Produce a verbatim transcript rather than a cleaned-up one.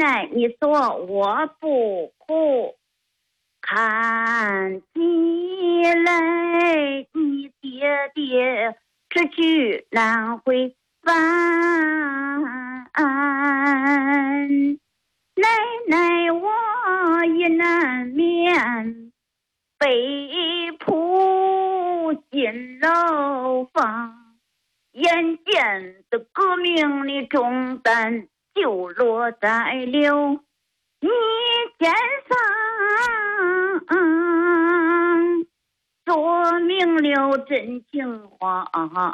奶你说我不哭，看起来你爹爹这句难回返。奶奶我也难免被捕进牢房，眼见的革命的重担就落在了你肩上，说明了真情话